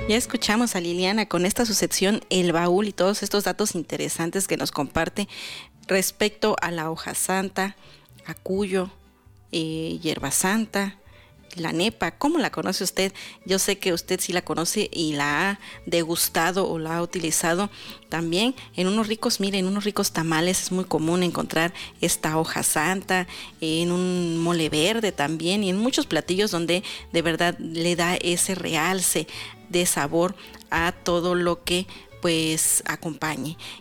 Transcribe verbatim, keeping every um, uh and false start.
Ya escuchamos a Liliana con esta su sección El Baúl y todos estos datos interesantes que nos comparte respecto a la hoja santa, a cuyo, eh, hierba santa, la nepa. ¿Cómo la conoce usted? Yo sé que usted sí la conoce y la ha degustado o la ha utilizado también en unos ricos, miren, en unos ricos tamales es muy común encontrar esta hoja santa, en un mole verde también y en muchos platillos donde de verdad le da ese realce de sabor a todo lo que pues acompañe.